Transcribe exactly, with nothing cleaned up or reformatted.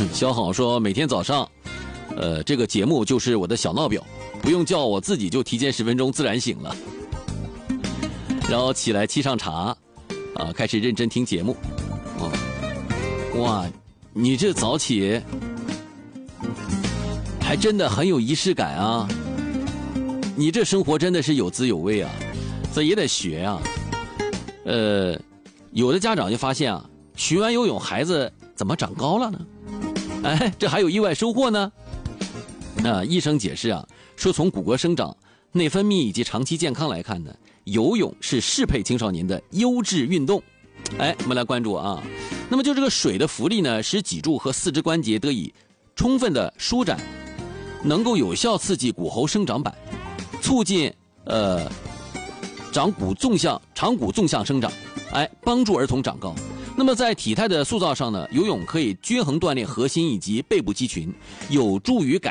小好说每天早上，呃，这个节目就是我的小闹表，不用叫我自己就提前十分钟自然醒了，然后起来沏上茶，啊，开始认真听节目。哦，哇，你这早起还真的很有仪式感啊！你这生活真的是有滋有味啊，这也得学啊。呃，有的家长就发现啊，学完游泳孩子怎么长高了呢？哎，这还有意外收获呢。啊，医生解释啊，说从骨骼生长、内分泌以及长期健康来看呢，游泳是适配青少年的优质运动。哎，我们来关注啊。那么就这个水的浮力呢，使脊柱和四肢关节得以充分的舒展，能够有效刺激骨骺生长板，促进呃长骨纵向长骨纵向生长，哎，帮助儿童长高。那么在体态的塑造上呢，游泳可以均衡锻炼核心以及背部肌群，有助于改